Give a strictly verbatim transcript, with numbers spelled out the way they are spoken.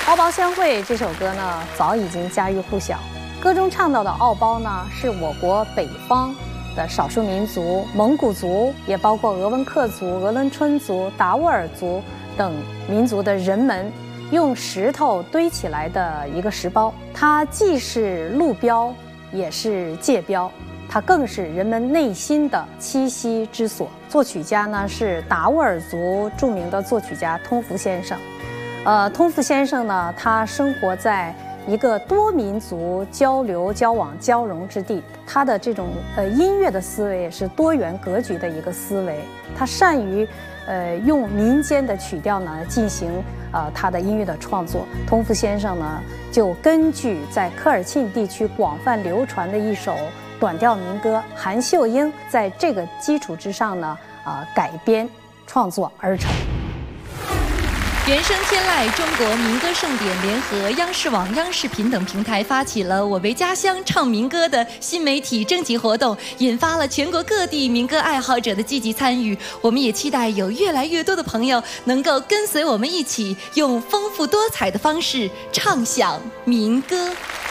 《敖包相会》这首歌呢，早已经家喻户晓。歌中唱到的敖包呢，是我国北方的少数民族蒙古族，也包括鄂温克族、鄂伦春族、达斡尔族等民族的人们用石头堆起来的一个石包。它既是路标，也是界标，它更是人们内心的栖息之所。作曲家呢是达斡尔族著名的作曲家通福先生。呃，通福先生呢，他生活在一个多民族交流、交往、交融之地，他的这种呃音乐的思维也是多元格局的一个思维。他善于呃用民间的曲调呢进行呃他的音乐的创作。通福先生呢就根据在科尔沁地区广泛流传的一首短调民歌《韩秀英》，在这个基础之上呢啊、呃、改编创作而成。 原声天籁中国民歌盛典联合央视网、央视频等平台发起了我为家乡唱民歌的新媒体征集活动，引发了全国各地民歌爱好者的积极参与。我们也期待有越来越多的朋友能够跟随我们一起，用丰富多彩的方式唱响民歌。